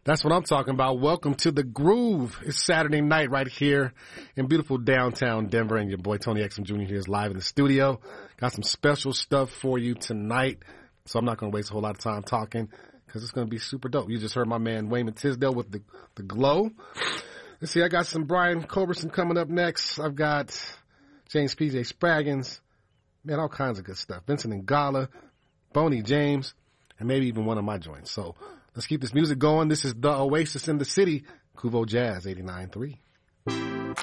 That's what I'm talking about. Welcome to The Groove. It's Saturday night right here in beautiful downtown Denver, and your boy Tony Exum Jr. here is live in the studio. Got some special stuff for you tonight, so I'm not going to waste a whole lot of time talking because it's going to be super dope. You just heard my man Wayman Tisdale with the Glow. Let's see, I got some Brian Culberson coming up next. I've got James P.J. Spraggins, man, all kinds of good stuff. Vincent Ingala, Boney James, and maybe even one of my joints. So let's keep this music going. This is The Oasis in the City, Kuvo Jazz 89.3.